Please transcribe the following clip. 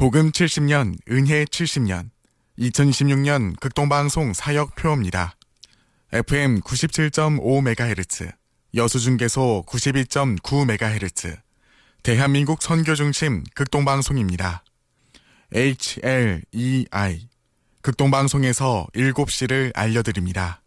복음 70년, 은혜 70년, 2026년 극동방송 사역표입니다. FM 97.5MHz, 여수중개소 92.9MHz, 대한민국 선교중심 극동방송입니다. HLEI, 극동방송에서 7시를 알려드립니다.